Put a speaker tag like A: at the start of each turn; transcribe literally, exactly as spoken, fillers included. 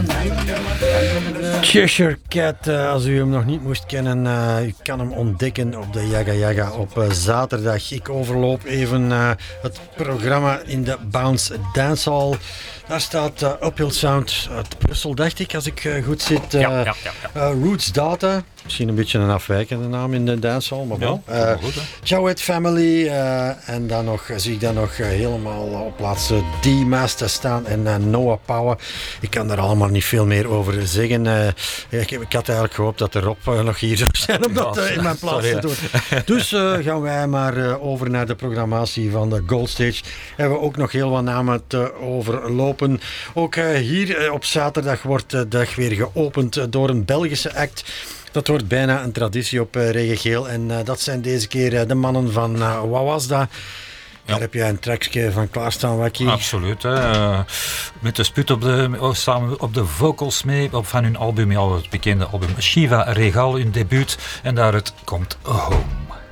A: Cheshire Cat, uh, als u hem nog niet moest kennen, uh, u kan hem ontdekken op de Jaga Jaga op uh, zaterdag. Ik overloop even uh, het programma in de Bounce Dancehall. Daar staat uh, Uphill Sound uit Brussel, dacht ik, als ik uh, goed zit. Uh, ja, ja, ja, ja. Uh, Roots Data, misschien een beetje een afwijkende naam in de dancehall, maar bon. Ja, uh, Jowett Family, uh, en dan nog, zie ik dan nog uh, helemaal op plaats D-Master staan en uh, Noah Power. Ik kan daar allemaal niet veel meer over zeggen. Uh, ik, ik had eigenlijk gehoopt dat de Rob uh, nog hier zou zijn om dat uh, in mijn plaats Sorry, te doen. Dus uh, gaan wij maar uh, over naar de programmatie van de Gold Stage. Hebben we ook nog heel wat namen te overlopen. Ook uh, hier uh, op zaterdag wordt de dag weer geopend uh, door een Belgische act. Dat wordt bijna een traditie op uh, Regengeel. En uh, dat zijn deze keer uh, de mannen van uh, Wawasda. Ja. Daar heb jij een trackje van klaarstaan, Wakkie.
B: Absoluut. Hè. Uh, met de sput op de, samen op de vocals mee op van hun album, ja, het bekende album Shiva Regal, hun debuut. En daar het komt Home.